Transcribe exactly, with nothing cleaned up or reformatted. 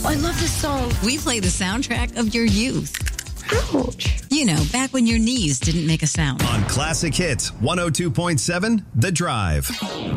I love this song. We play the soundtrack of your youth. Ouch. You know, back when your knees didn't make a sound. On Classic Hits one oh two point seven, The Drive.